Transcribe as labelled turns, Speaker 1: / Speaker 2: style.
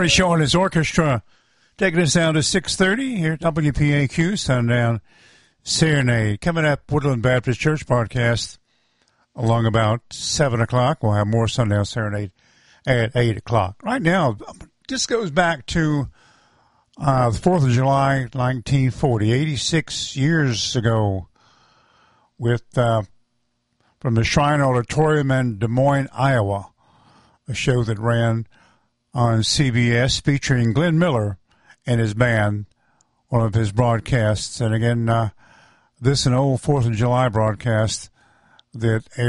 Speaker 1: Charlie Shaw and his orchestra taking us down to 6:30 here at WPAQ Sundown Serenade. Coming up, Woodland Baptist Church broadcast along about 7 o'clock. We'll have more Sundown Serenade at 8 o'clock. Right now, this goes back to the 4th of July, 1940, 86 years ago, with from the Shrine Auditorium in Des Moines, Iowa, a show that ran on CBS featuring Glenn Miller and his band, one of his broadcasts. And again, this is an old 4th of July broadcast that aired